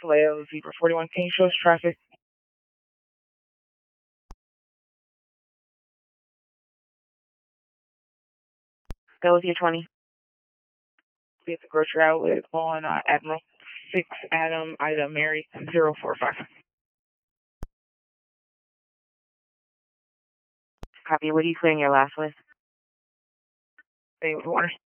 Vallejo, Zebra 41. Can you show us traffic? Go with your 20. Be at the grocery outlet on Admiral 6 Adam Ida Mary 045. Copy. What are you clearing your last with? Stay with water.